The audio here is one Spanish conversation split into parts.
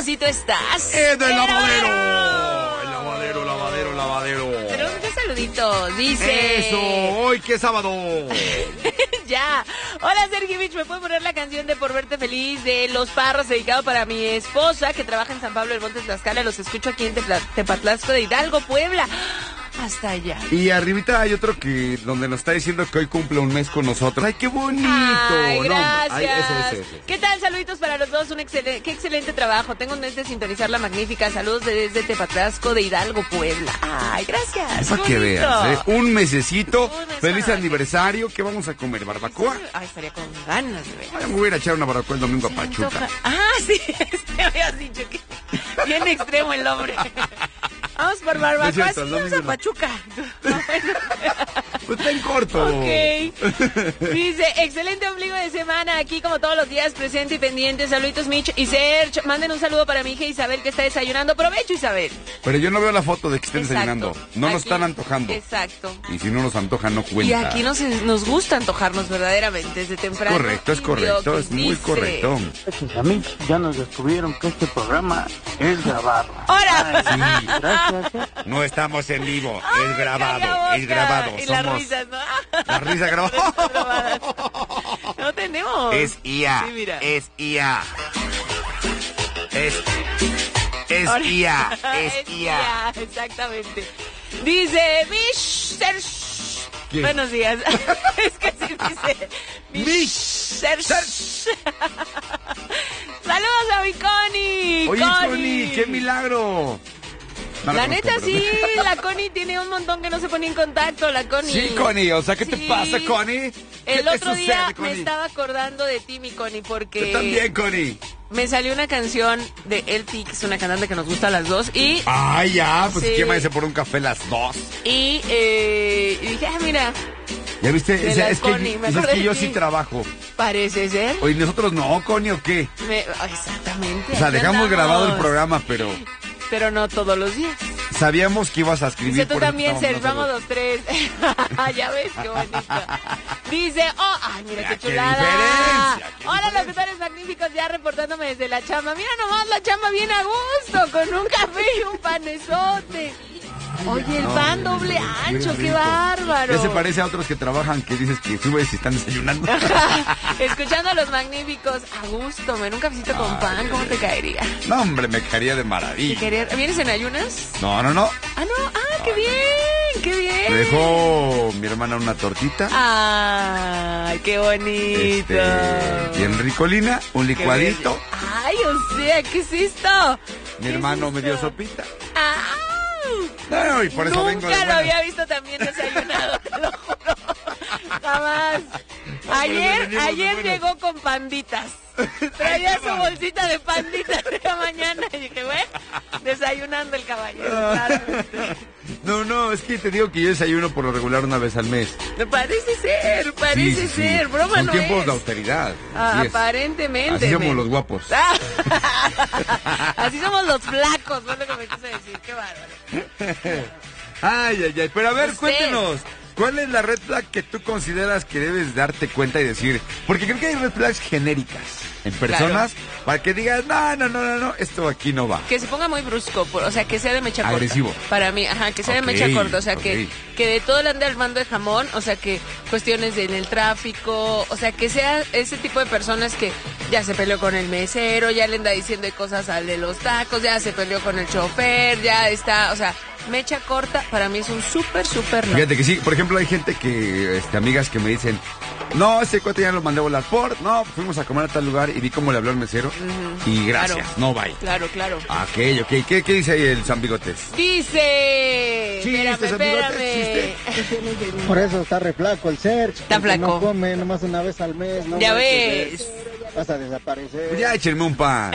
papacito estás? ¡Del lavadero! El lavadero. Tenemos muchos saluditos, dice. Eso, hoy que es sábado. Ya. Hola, Sergio Mitch, ¿me puede poner la canción de Por Verte Feliz de Los Parros, dedicado para mi esposa que trabaja en San Pablo del Monte Tlaxcala? Los escucho aquí en Tepatlasco de Hidalgo, Puebla. Hasta allá. Y arribita hay otro que donde nos está diciendo que hoy cumple un mes con nosotros. ¡Ay, qué bonito! Ay, gracias. No, ese. ¿Qué tal? Saluditos para los dos. Qué excelente trabajo. Tengo un mes de sintonizar La Magnífica. Saludos desde Tepatlasco de Hidalgo, Puebla. Ay, gracias. Para que veas, un mesecito. Un mes Feliz más. aniversario. ¿Qué vamos a comer? ¿Barbacoa? Ay, estaría con ganas de ver. Ay, me voy a ir a echar una barbacoa el domingo a Pachuca. Sí, habías dicho que bien extremo el hombre. Vamos por barbacoa, Es cierto, sí, el vamos a domingo no. Pachuca. Pues está en corto. Ok. Dice, excelente ombligo de semana, aquí como todos los días, presente y pendiente. Saluditos, Mitch y Serge. Manden un saludo para mi hija Isabel, que está desayunando. Provecho, Isabel. Pero yo no veo la foto de que estén Exacto. desayunando. No nos Aquí, están antojando. Exacto. Y si no nos antojan, no Y cuenta. aquí nos gusta antojarnos verdaderamente desde temprano. Es correcto, es muy Dice, correcto. A mí ya nos descubrieron que este programa es grabado. ¡Ahora! Sí, gracias. No estamos en vivo, es grabado, Calla es grabado. boca. Y las Somos risas, ¿no? la risa grabada. No tenemos. Es IA, Sí, mira. es IA. Es Ahora- IA, es Es IA. IA, exactamente. Dice, Mish, Serge. ¿Quién? Buenos días. Es que sí dice. Mish, Serge. Saludos a mi Connie. Oye, Connie, qué milagro. No La conozco, neta pero- sí, la Connie tiene un montón que no se pone en contacto, la Connie. Sí, Connie, o sea, ¿qué te Sí. pasa, Connie? ¿Qué El te otro día sucede, me Connie? estaba acordando de ti, mi Connie, porque Yo también, Connie. me salió una canción de LP, que es una cantante que nos gusta a las dos, y Ay, ya, pues Sí. ¿quién va a irse por un café las dos? y dije, mira, ¿Ya viste? De Es, la es que, Connie, me es acordé que de yo ti. sí trabajo. parece ser. Oye, nosotros no, Connie, ¿o qué? Exactamente. O sea, aquí dejamos andamos. grabado el programa, pero Pero no todos los días. sabíamos que ibas a escribir. Dice tú por eso también, estábamos Serge, vamos nosotros. los tres. Ya ves, qué bonito. Dice, ay, mira qué Qué chulada. diferencia, qué Hola, diferencia. locutores magníficos, ya reportándome desde la chamba. Mira nomás la chamba bien a gusto, con un café y un panesote. Oye, el No, pan hombre, doble qué ancho, qué rico. bárbaro. Ya se parece a otros que trabajan que dices que subes y están desayunando. Escuchando a los magníficos, a gusto, me nunca visito con pan, ¿cómo te caería? No, hombre, me caería de ¿Te maravilla. quería- ¿Vienes en ayunas? No. Ah, no, qué bien, qué bien. Me dejó mi hermana una tortita. Ay, qué bonito. Bien ricolina, un Qué licuadito. bello. Ay, o sea, ¿qué es esto? Mi ¿Qué hermano es me dio esto? sopita. ¡Ah! No, y por eso vengo de Nunca lo buenas. había visto también desayunado, te lo juro. Jamás. Ayer venimos de buenas. llegó con panditas. Traía su bolsita de panditas de la mañana y dije, güey, desayunando el caballero. claramente. No, es que te digo que yo desayuno por lo regular una vez al mes. Parece ser, Sí, sí. broma Son no tiempos es. de austeridad. Ah, Así es. aparentemente. Así somos men. los guapos. Así somos los flacos, no es lo que me quise decir, qué bárbaro. Ay. Pero a ver, Usted. cuéntenos. ¿Cuál es la red flag que tú consideras que debes darte cuenta y decir? Porque creo que hay red flags genéricas en personas para que digas, no, esto aquí no va. Que se ponga muy brusco, o sea, que sea de mecha corta. Agresivo. Para mí, ajá, que sea Ok, de mecha corta, o sea, ok. que de todo le ande al mando de jamón, o sea, que cuestiones en el tráfico, o sea, que sea ese tipo de personas que ya se peleó con el mesero, ya le anda diciendo cosas al de los tacos, ya se peleó con el chofer, ya está, o sea, mecha corta para mí es un súper no. Fíjate que sí, por ejemplo, hay gente que, amigas que me dicen, no, ese cuate ya lo mandé a volar por, no, fuimos a comer a tal lugar y vi cómo le habló el mesero y gracias, Claro. no vaya. Claro. Ok, ¿qué dice ahí el San Bigotes? Dice, Chiste, San espérame. Por eso está re flaco el Serge. Está porque flaco. No come nomás una vez al mes. No Ya manches, ves. Vas a desaparecer. Pues ya échenme un pan.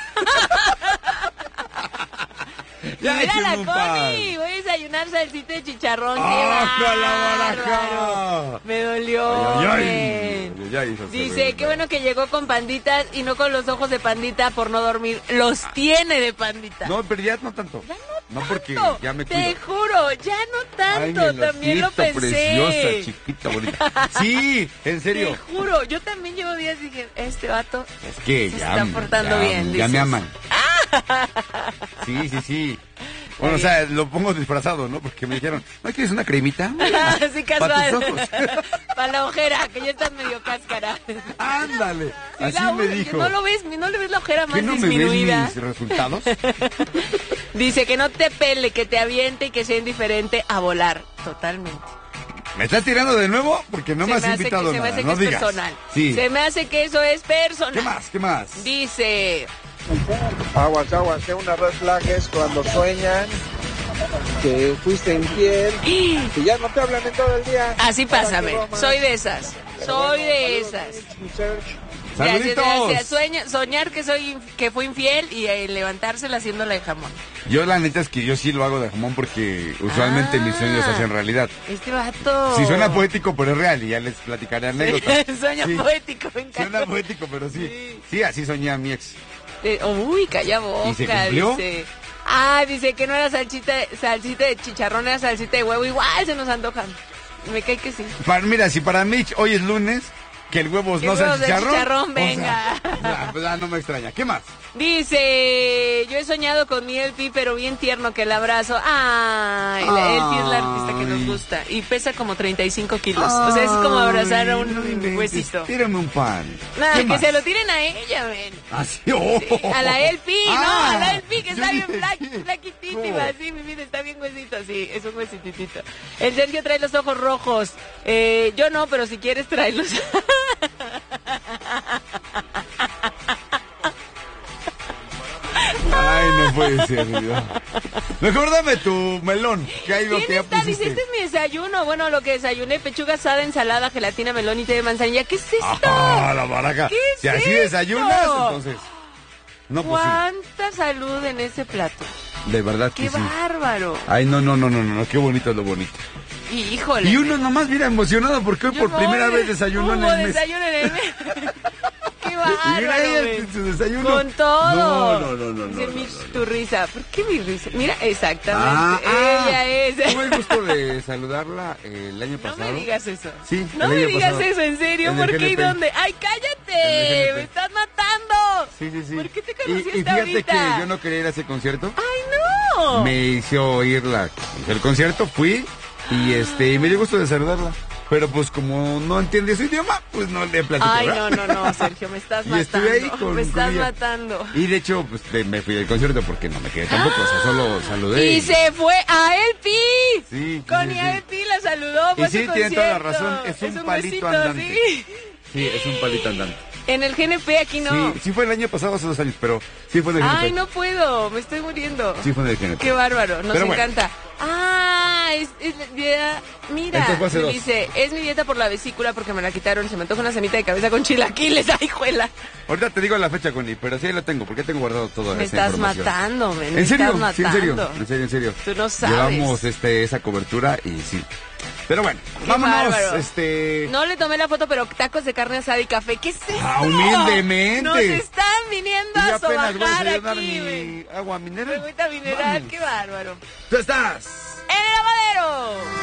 Ya Mira échenme la un pan. Connie, voy a desayunar salsita de chicharrón. ¡Qué ¡Ojalá, bárbaro! baraja! Me dolió. Ay, men. ay, eso se Dice, ve. qué bueno que llegó con panditas y no con los ojos de pandita por no dormir. Los tiene de pandita. No, pero ya no tanto. Ya no No, porque tanto, ya me te cuido. juro, ya no Ay, tanto. mi También lo losito, pensé. preciosa, chiquita, bonita. Sí, en serio. Te juro, yo también llevo días y dije, este vato Es que se ya, está portando bien. ya dices. me aman. Sí. Bueno, o sea, lo pongo disfrazado, ¿no? Porque me dijeron, ¿no quieres una cremita? Sí, Para tus casual. ojos. Para la ojera, que ya estás medio cáscara. Ándale. Sí, Así me dijo. ¿No le ves la ojera más ¿Qué no disminuida? me ves mis resultados? Dice que no te pele, que te aviente y que sea indiferente a volar. Totalmente. ¿Me estás tirando de nuevo? Porque no me has invitado Se me nada. hace que No es digas. personal. Sí. Se me hace que eso es personal. ¿Qué más? Dice... Aguas, que una red flag es cuando sueñan que fuiste infiel y ya no te hablan en todo el día. Así pásame. Soy de esas. ¡Saluditos! Soñar que fui infiel y levantársela haciéndola de jamón. Yo la neta es que yo sí lo hago de jamón porque usualmente mis sueños se hacen realidad. Este vato. Sí, suena poético, pero es real y ya les platicaré anécdotas. Sueña Sí. poético, me encanta. Suena poético, pero sí. Sí, así soñé a mi ex. Uy, calla boca. ¿Y se cumplió? Dice. Dice que no era salsita de chicharrón, era salsita de huevo. Igual se nos antojan. Me cae que sí. Mira, si para Mitch hoy es lunes, que el huevo no sea huevos de chicharrón. chicharrón, venga. Ya, no me extraña. ¿Qué más? Dice, yo he soñado con mi Elfi, pero bien tierno que el abrazo. Ay, la Elfi es la artista que nos gusta. Y pesa como 35 kilos. O sea, es como abrazar a un huesito. Tírame un pan. Nada, ¿Qué que más? se lo tiren a ella, ven. Así, Sí, a la Elfi, a la Elfi, que yo está bien dije, flaquitísima, ¿cómo? sí, mi vida, está bien huesito, sí, es un huesititito. El Sergio trae los ojos rojos. Yo no, pero si quieres tráelos. Ay, no puede ser, Dios. Mejor dame tu melón, que hay lo que ya Dice, pusiste. este es mi desayuno. Bueno, lo que desayuné, pechuga asada, ensalada, gelatina, melón y té de manzanilla. ¿Qué es esto? La baraja. ¿Qué es Si así esto? desayunas, entonces. No, pues sí. ¿Cuánta salud en ese plato? De verdad que ¡Qué sí. bárbaro! Ay, no, qué bonito es lo bonito. Y, híjole. Y uno nomás mira emocionado porque hoy Yo por no, primera vez desayunó en hubo el mes. desayuno en el mes. ¡Qué Y bárbaro! mira ella güey. su desayuno. Con todo. No. Dice Mitch, tu risa. ¿Por qué mi risa? Mira, exactamente. Ella es. Tuve el gusto de saludarla el año No pasado. me digas eso. Sí, No el me año digas pasado. eso, en serio. En ¿Por el qué y GNP. dónde? ¡Ay, En cállate! el GNP. ¡Me estás matando! Sí. ¿Por qué te Y conociste fíjate ahorita? que yo no quería ir a ese concierto. ¡Ay, no! Me hizo ir el concierto, fui y me dio gusto de saludarla. Pero pues como no entiende su idioma, pues no le platiqué. Ay, ¿verdad? no, Sergio, me estás Y matando. estuve ahí con me estás ella. matando. Y de hecho, pues me fui del concierto porque no me quedé tampoco, o sea, solo saludé. Y se fue a Elfi. Sí, Con sí. Elfi la saludó. fue Y a su sí, tiene toda la concierto. razón, es un palito huesito, andante. Sí. Sí, es un palito andante. En el GNP aquí no. Sí fue el año pasado, hace 2 años, pero sí fue en el GNP. Ay, no puedo, me estoy muriendo. Sí fue en el GNP. Qué bárbaro, nos Pero bueno. encanta. Es mira, Entonces fue hace me 2. dice, es mi dieta por la vesícula porque me la quitaron, se me antoja una semita de cabeza con chilaquiles, ay, juela. Ahorita te digo la fecha, Connie, pero sí ahí lo tengo, porque tengo guardado todo Me esa estás información. matando, me ¿En serio? estás Sí, matando. en serio. Tú no sabes. Llevamos esa cobertura y sí. Pero bueno, Qué vámonos, bárbaro. No. No le tomé la foto, pero tacos de carne asada y café, ¿qué es esto? Humildemente. Nos están viniendo Y a apenas voy a sobajar desayunar aquí, güey. mi agua mineral. Agüita mineral, Vamos. qué bárbaro. Tú estás. ¡En el lavadero!